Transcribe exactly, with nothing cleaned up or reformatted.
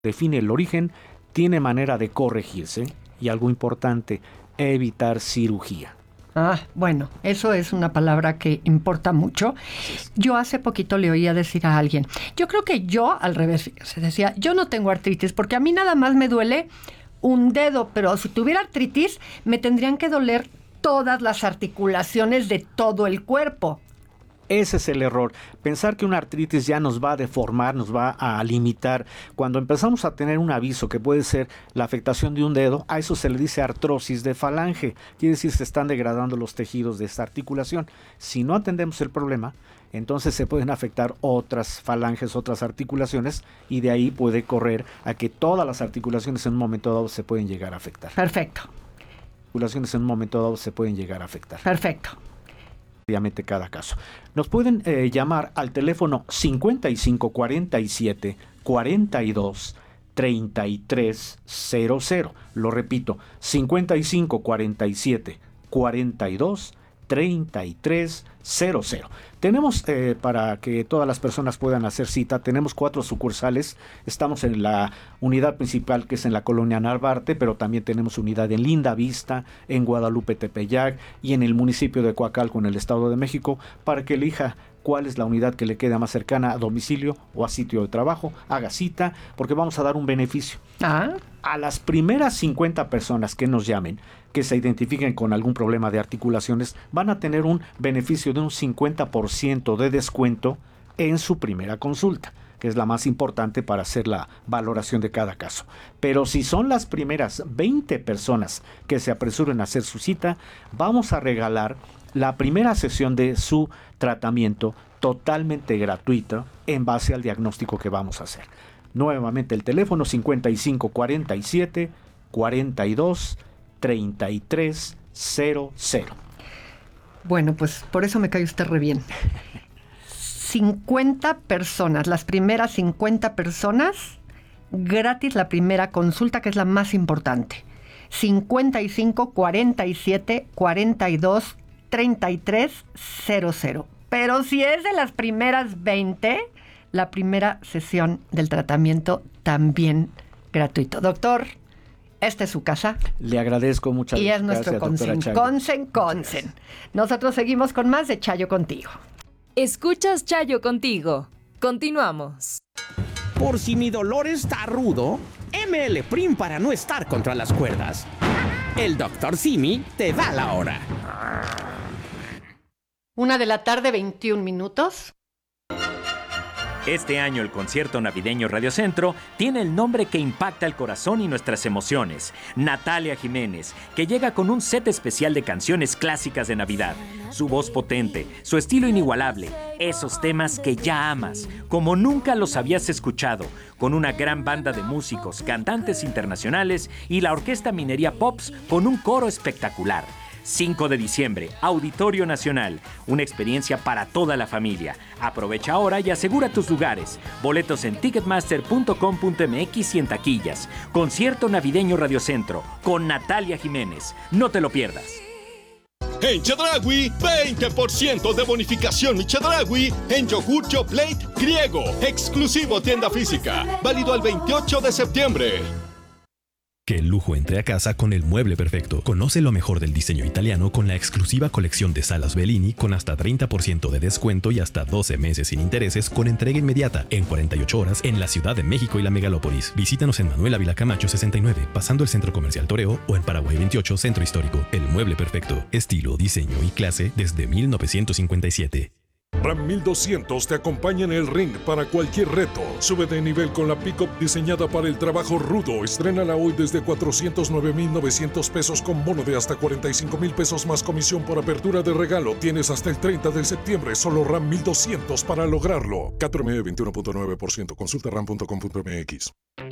define el origen, tiene manera de corregirse y algo importante, evitar cirugía. Ah, bueno, eso es una palabra que importa mucho. Yo hace poquito le oía decir a alguien, yo creo que yo, al revés, se decía, yo no tengo artritis porque a mí nada más me duele un dedo, pero si tuviera artritis me tendrían que doler todas las articulaciones de todo el cuerpo. Ese es el error, pensar que una artritis ya nos va a deformar, nos va a limitar. Cuando empezamos a tener un aviso que puede ser la afectación de un dedo, a eso se le dice artrosis de falange, quiere decir se están degradando los tejidos de esta articulación. Si no atendemos el problema, entonces se pueden afectar otras falanges, otras articulaciones, y de ahí puede correr a que todas las articulaciones en un momento dado se pueden llegar a afectar. Perfecto. Articulaciones en un momento dado se pueden llegar a afectar. Perfecto. Cada caso. Nos pueden eh, llamar al teléfono cincuenta y cinco cuarenta y siete cuarenta y dos treinta y tres cero cero. Lo repito, cincuenta y cinco cuarenta y siete cuarenta y dos treinta y tres cero cero. Tenemos, eh, para que todas las personas puedan hacer cita, tenemos cuatro sucursales. Estamos en la unidad principal, que es en la colonia Narvarte, pero también tenemos unidad en Linda Vista, en Guadalupe Tepeyac y en el municipio de Coacalco, en el Estado de México, para que elija cuál es la unidad que le queda más cercana a domicilio o a sitio de trabajo. Haga cita, porque vamos a dar un beneficio. Ah. A las primeras cincuenta personas que nos llamen, que se identifiquen con algún problema de articulaciones, van a tener un beneficio de un cincuenta por ciento de descuento en su primera consulta, que es la más importante para hacer la valoración de cada caso. Pero si son las primeras veinte personas que se apresuren a hacer su cita, vamos a regalar la primera sesión de su tratamiento totalmente gratuita en base al diagnóstico que vamos a hacer. Nuevamente el teléfono cincuenta y cinco cuarenta y siete cuarenta y dos treinta y tres cero cero. Bueno, pues por eso me cae usted re bien. cincuenta personas, las primeras cincuenta personas, gratis la primera consulta, que es la más importante. cincuenta y cinco cuarenta y siete cuarenta y dos treinta y tres cero cero. Pero si es de las primeras veinte, la primera sesión del tratamiento también gratuito. Doctor, esta es su casa. Le agradezco muchas gracias. Y es nuestro Consen, Consen, Consen. Nosotros seguimos con más de Chayo Contigo. Escuchas Chayo Contigo. Continuamos. Por si mi dolor está rudo, M L Prim para no estar contra las cuerdas. El doctor Simi te da la hora. Una de la tarde, veintiún minutos. Este año el concierto navideño Radio Centro tiene el nombre que impacta el corazón y nuestras emociones. Natalia Jiménez, que llega con un set especial de canciones clásicas de Navidad. Su voz potente, su estilo inigualable, esos temas que ya amas, como nunca los habías escuchado, con una gran banda de músicos, cantantes internacionales y la Orquesta Minería Pops con un coro espectacular. cinco de diciembre, Auditorio Nacional, una experiencia para toda la familia. Aprovecha ahora y asegura tus lugares. Boletos en ticketmaster punto com punto m x y en taquillas. Concierto navideño Radio Centro con Natalia Jiménez. No te lo pierdas. En Chedraui, veinte por ciento de bonificación mi Chedraui en yogur Yoplait griego, exclusivo tienda física, válido al veintiocho de septiembre. Que el lujo entre a casa con el mueble perfecto. Conoce lo mejor del diseño italiano con la exclusiva colección de salas Bellini con hasta treinta por ciento de descuento y hasta doce meses sin intereses con entrega inmediata en cuarenta y ocho horas en la Ciudad de México y la Megalópolis. Visítanos en Manuel Ávila Camacho sesenta y nueve, pasando el Centro Comercial Toreo, o en Paraguay veintiocho, Centro Histórico. El mueble perfecto. Estilo, diseño y clase desde mil novecientos cincuenta y siete. Ram mil doscientos te acompaña en el ring para cualquier reto. Sube de nivel con la pick-up diseñada para el trabajo rudo. Estrénala hoy desde cuatrocientos nueve mil novecientos pesos con bono de hasta cuarenta y cinco mil pesos más comisión por apertura de regalo. Tienes hasta el treinta de septiembre. Solo Ram mil doscientos para lograrlo. Cat promedio veintiuno punto nueve por ciento. Consulta ram punto com punto m x.